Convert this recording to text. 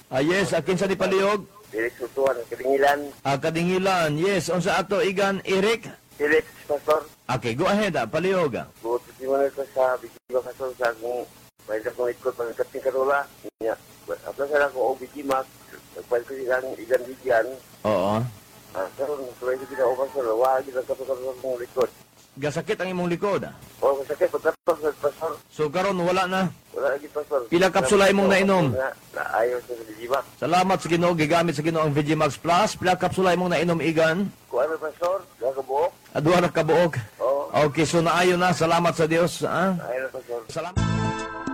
Yes, akin sa di paliog. Direk Sutuan, Kadingilan. Kadingilan, yes. Unsa ato igan, Eric? Direk, Pastor. Okay, go ahead, paliog. Buot si Manuel ko sa Bikiba Pastor sa akong pwede akong ikot pagkating karola. Apla sa ako o Bikimak, pwede ko igan bigyan. Oo. Karon, pwede ko na o Pastor, wag ilang kapag-kapag kong likod. Gasakit ang imong likod. O, masakit, pagkatapos, Pastor. So karon wala na. Wala lagi, Pastor. Pila kapsula imong nainom? Ayaw sa Bikiba. Salamat sa Ginoo, gigamit sa Ginoo ang Vegimax Plus. Pila kapsula imong nainom igan? Kung ano, Pastor, gagabuok. Duha na kabuok. Oo. Okay, so naayo na. Salamat sa Dios. Ayaw na, Pastor. Salamat.